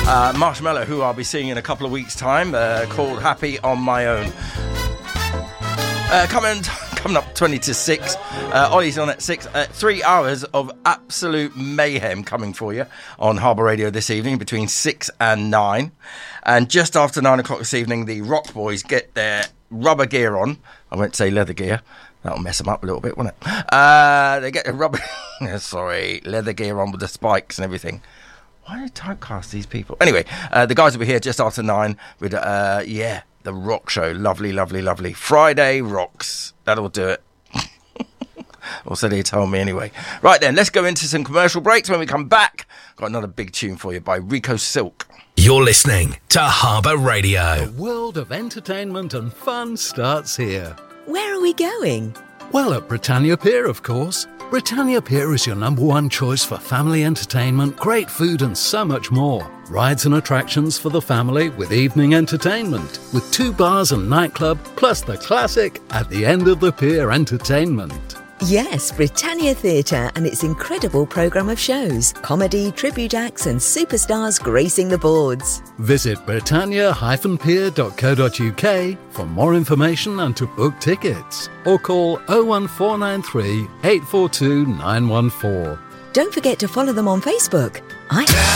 Marshmello, who I'll be seeing in a couple of weeks' time, called Happy on My Own. Coming up 20 to 6. Ollie's on at 6. 3 hours of absolute mayhem coming for you on Harbour Radio this evening between 6 and 9. And just after 9 o'clock this evening, the Rock Boys get their rubber gear on. I won't say leather gear. That'll mess them up a little bit, won't it? They get their leather gear on with the spikes and everything. Why do they typecast these people? Anyway, the guys will be here just after 9 with, the Rock Show. Lovely, lovely, lovely. Friday rocks. That'll do it. Or so they told me anyway. Right then, let's go into some commercial breaks. When we come back, got another big tune for you by Rico Silk. You're listening to Harbour Radio. The world of entertainment and fun starts here. Where are we going? Well, at Britannia Pier, of course. Britannia Pier is your #1 choice for family entertainment, great food and so much more. Rides and attractions for the family with evening entertainment, with 2 bars and nightclub, plus the classic At the End of the Pier entertainment. Yes, Britannia Theatre and its incredible programme of shows, comedy, tribute acts and superstars gracing the boards. Visit britannia-pier.co.uk for more information and to book tickets. Or call 01493 842 914. Don't forget to follow them on Facebook.